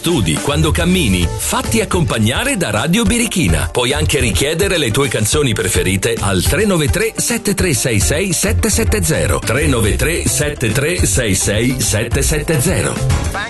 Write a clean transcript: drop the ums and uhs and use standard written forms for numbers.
studi, quando cammini, fatti accompagnare da Radio Birichina. Puoi anche richiedere le tue canzoni preferite al 393 7366 770. 393 7366 770.